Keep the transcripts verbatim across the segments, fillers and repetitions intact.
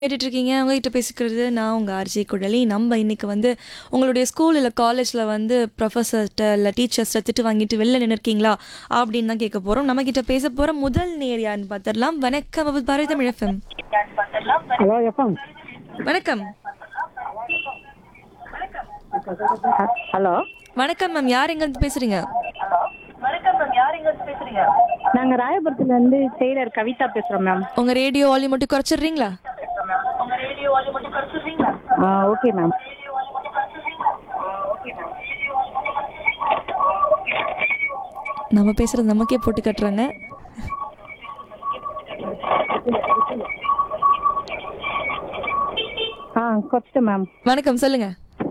கேட்டுட்டு இருக்கீங்க. உங்ககிட்ட பேசிக்கிறது நான் உங்க ஆர்ஜே குழலி. நம்ம இன்னைக்கு வந்து உங்களுடைய ஸ்கூல் இல்ல காலேஜ்ல வந்து ப்ரொஃபசர்ட்ட இல்ல டீச்சர்ஸ்ட்ட திட்டு வாங்கிட்டு வெளில நின்னுருக்கீங்களா? அப்படின்னு தான் கேட்க போறோம். நம்ம கிட்ட பேச போற முதல் நேயர் யாருன்னு பார்த்துடலாம். வணக்கம் with Bharathi Tamil FM. Hello FM. வணக்கம். ஹலோ வணக்கம் மேம். யார் எங்க இருந்து பேசுறீங்க? நாங்கள் ராயபுரத்துல இருந்து டெய்லர் கவிதா பேசுகிறோம் மேம். உங்க ரேடியோ வால்யூம் மட்டும் குறைச்சிடுறீங்களா? ஆ ஓகே மேம். நம்ம பேசுறது நமக்கே போட்டு கட்டுறாங்க. ஆ கொஸ்ட்டு மேம். வணக்கம், சொல்லுங்க.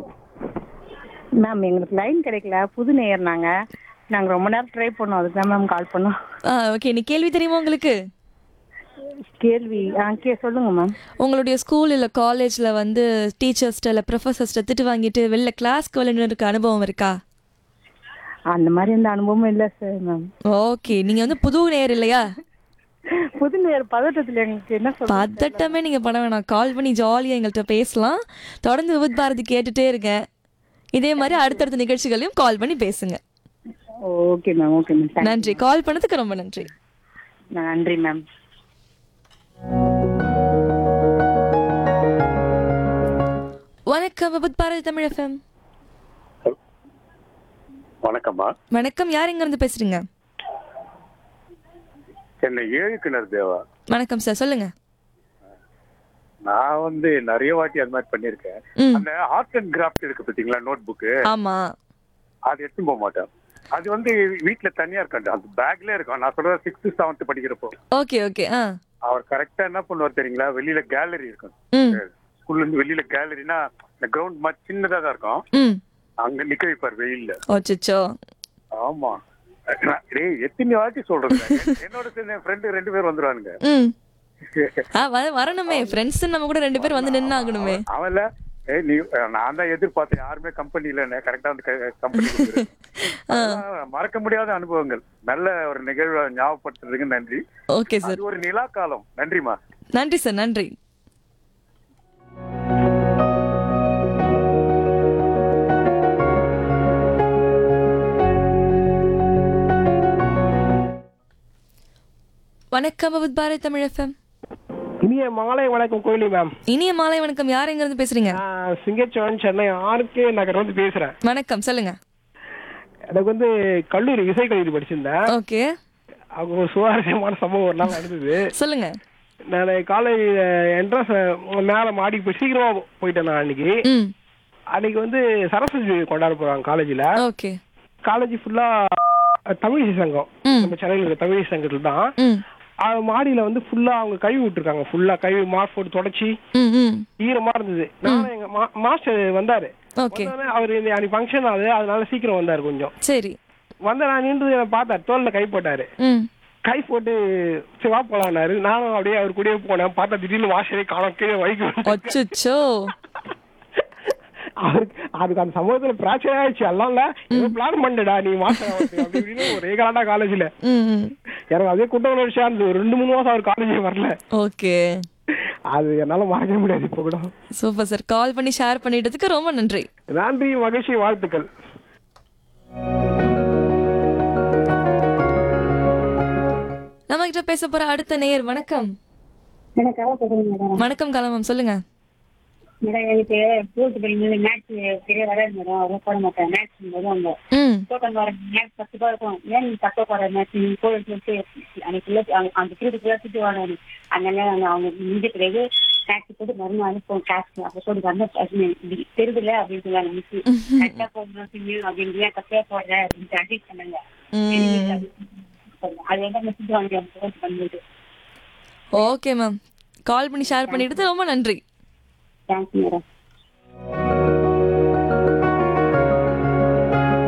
மேம் எங்களுக்கு லைன் கிடைக்கல, புது நேயர் நாங்கள் நாங்கள் ரொம்ப நேரம் ட்ரை பண்ணோம், அதுக்கு தான் மேம் கால் பண்ணோம். ஆ ஓகே. நீ கேள்வி தெரியுமா உங்களுக்கு? கேள்வி ஆ கே சொல்லுங்கள் மேம். உங்களுடைய ஸ்கூல் இல்லை காலேஜில் வந்து டீச்சர்ஸ்ட்ட இல்லை ப்ரொஃபஸர்ஸ்ட்ட திட்டு வாங்கிட்டு வெளில கிளாஸ்க்கு வெளில இருக்க அனுபவம் இருக்கா? அந்த மாதிரி எந்த அனுபவமும் இல்லை சார் மேம். ஓகே. நீங்கள் வந்து புது நேர் இல்லையா? புது நேயர் பதட்டத்தில் எங்களுக்கு என்ன சொல்றது? பதட்டமே நீங்கள் பண்ண வேணாம். கால் பண்ணி ஜாலியாக எங்கள்கிட்ட பேசலாம். தொடர்ந்து விவித் பாரதி கேட்டுகிட்டே இருக்கேன். இதே மாதிரி அடுத்தடுத்த நிகழ்ச்சிகளையும் கால் பண்ணி பேசுங்க. Okay ma'am. Okay ma'am. நன்றி. கால் பண்ணதுக்கு ரொம்ப நன்றி. நன்றி மேம். வணக்கம் விவித் பாரதி தமிழ் எஃப்எம். வணக்கம்மா. வணக்கம். யார் எங்க இருந்து பேசுறீங்க? என்னை ஏழு கிணறு தேவா. வணக்கம் சார், சொல்லுங்க. நான் வந்து நிறைய வாட்டி அது மாதிரி பண்ணிருக்கேன். ம். அந்த ஆர்ட் அண்ட் கிராஃப்ட் இருக்கு பாத்தீங்களா, நோட் புக்கு, ஆமா. அது எடுத்து போக மாட்டேன். அது வந்து வீட்டுல தனியா இருக்காண்டு அந்த பேக்ல இருக்கும். நான் சொல்றது சிக்ஸ்த் செவன்த் படிக்கிறப்போ ஓகே ஓகே. ஆ அவர் கரெக்டா என்ன பண்ணுவார் தெரியுங்களா, வெளியில கேலரி இருக்கும். ம் ஸ்கூல்ல இருந்து வெளியில கேலரினா இந்த கிரவுண்ட் மாதிரி சின்னதா தான் இருக்கும். ம் அங்க நிக்க வைப்பார் வெயில்ல. ஓச்சோ. ஆமா. டேய் எத்தனை வாட்டி சொல்றது, என்னோட சேர்ந்து என் ஃப்ரெண்டு ரெண்டு பேர் வந்துருவானுங்க. ம் ஆ வ- வரணுமே. ஃப்ரெண்ட்ஸ் நம்ம கூட ரெண்டு பேர் வந்து நின்னு ஆகணுமே. அவன்ல ஏய் நீ நான் தான் எதிர்பார்த்தேன், யாருமே கம்பெனில கரெக்டா வந்து கம்பெனி மறக்க முடியாத அனுபவங்கள். நல்ல ஒரு நிகழ்வை ஞாபகப்படுத்துறதுக்கு நன்றி. Okay sir. அது ஒரு நிலா காலம். நன்றிமா. நன்றி சார், நன்றி. வணக்கம் வித் பாரதி தமிழ் எஃப்எம். இனிய மாலை வணக்கம் கோயிலி மேம். இனிய மாலை வணக்கம். யார் எங்க இருந்து பேசுறீங்க? நான் சிங்கச்சோழன், சென்னை ஆர்கே நகர் வந்து பேசுறேன். வணக்கம், சொல்லுங்க. எனக்கு வந்து கல்லூரி இசை கல்லூரி படிச்சிருந்தேன். ஓகே, அவங்க ஒரு சுவாரஸ்யமான சம்பவம் ஒரு நாள் நடந்தது. சொல்லுங்க. நான் காலேஜ் என்ட்ரன்ஸ் மேலே மாடி போய் சீக்கிரமா போயிட்டேன். நான் அன்னைக்கு ம் அன்னைக்கு வந்து சரஸ்வதி கொண்டாட போறாங்க காலேஜில். ஓகே. காலேஜ் ஃபுல்லா தமிழிசை சங்கம், ம் நம்ம சென்னையில் இருக்க தமிழிசை சங்கத்தில் தான். ம் அது மாடியில வந்து ஃபுல்லா அவங்க கழுவி விட்டுருக்காங்க. ஃபுல்லா கழுவி மார்க் போட்டு தொடச்சி ம் ம் ஈரமா இருந்தது. நானும் எங்க மா- மாஸ்டர் வந்தாரு. ஓகே, வந்தோடனே அவரு இந்த அன்னைக்கு ஃபங்க்ஷன் ஆகுது, அதனால சீக்கிரம் வந்தாரு. கொஞ்சம் சரி. வந்த நான் நின்று பார்த்தாரு, தோல்ல கை போட்டாரு. ம் கை போட்டு சிவா போலான்னாரு. நானும் அப்படியே அவர் கூடயே போனேன். பார்த்தா திடீர்னு வாசலே காணோம், கீழே வைக்க. அச்சச்சோ. அவருக்கு அதுக்கு அந்த சமூகத்துல பிரச்சனை ஆயிடுச்சு. எல்லாம் இல்ல ஏதோ பிளான் பண்ணடா நீ மாஸ்டர் அப்படி இப்படின்னு ஒரே கலாட்டா காலேஜ்ல. ம் ம் எனக்கு அதே குட்ட உணர்ச்சியா இருந்தது. ஒரு ரெண்டு மூணு மாசம் அவர் காலேஜே வரல. ஓகே, அது என்னால மறக்க முடியாது இப்போ கூட. Super sir. கால் பண்ணி ஷேர் பண்ணிட்டதுக்கு ரொம்ப நன்றி. நன்றி, மகிழ்ச்சி, வாழ்த்துக்கள். நம்ம கிட்ட பேச போற அடுத்த நேயர். வணக்கம். மேடம் வணக்கம் கலமம், சொல்லுங்க. மேடம் எனக்கு ஸ்கூலுக்கு படிக்கும்போது மேக்ஸ் பெரிய வராது மேடம். அவ்வளோ போட மாட்டேன். மேக்ஸ் போது அவங்க ம் போட்டாங்க வர மேக்ஸ் பத்து ரூபா இருக்கும். ஏன் நீ தப்பா போடுற மேக்ஸ் நீ போய் சொல்லிட்டு அன்னைக்குள்ள அந்த பீரியடுக்குள்ள திட்டு வாங்க. அதனால அவங்க முடிஞ்ச பிறகு மேக்ஸ் போட்டு மறுநாள் அனுப்புவோம் கிளாஸ். அப்போ சொல்லி வந்த தெரியுதுல அப்படின்னு சொல்லாங்க. மிஸ் கரெக்டா போடணும் அப்படின்னு ஏன் தப்பா போடுற அப்படின்னு அட்வைஸ் பண்ணாங்க. ம் அது என்ன மெசேஜ் வாங்க பண்ணிட்டு. Okay ma'am. கால் பண்ணி ஷேர் பண்ணிட்டு ரொம்ப நன்றி. Thanks madam.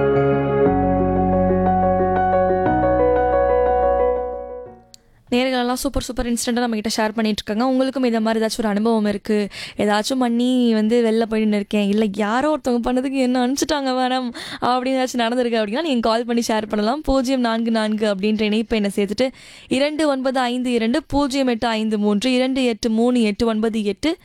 நேயர்கள் பசங்களாம் சூப்பர் சூப்பர் இன்ஸ்டண்ட்டாக நம்மக்கிட்ட ஷேர் பண்ணிட்டு இருக்காங்க. உங்களுக்கும் இதை மாதிரி ஏதாச்சும் ஒரு அனுபவம் இருக்குது, ஏதாச்சும் பண்ணி வந்து வெளில போய் நின்று இருக்கேன், இல்லை யாரோ ஒருத்தவங்க பண்ணதுக்கு என்ன அனுப்பிச்சிட்டாங்க மேடம் அப்படின்னு ஏதாச்சும் நடந்திருக்கு அப்படின்னா நீங்கள் கால் பண்ணி ஷேர் பண்ணலாம். பூஜ்ஜியம் நான்கு நான்கு அப்படின்ற இணைப்பை என்னை சேர்த்துட்டு இரண்டு ஒன்பது ஐந்து இரண்டு பூஜ்ஜியம் எட்டு ஐந்து மூன்று இரண்டு எட்டு மூணு எட்டு ஒன்பது எட்டு